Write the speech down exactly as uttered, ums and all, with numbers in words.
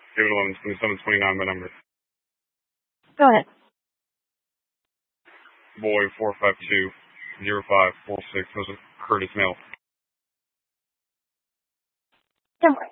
David eleven twenty-seven twenty-nine by number. Go ahead. Boy four five two zero five four six. Those are Curtis Mail. Don't worry.